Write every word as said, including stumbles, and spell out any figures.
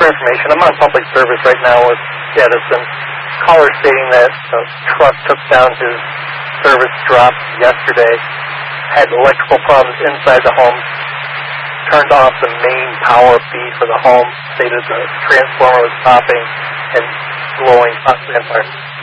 information. I'm on public service right now with Edison. Caller stating that a truck took down his service drop yesterday, had electrical problems inside the home, turned off the main power feed for the home, stated the transformer was popping and blowing hot fire.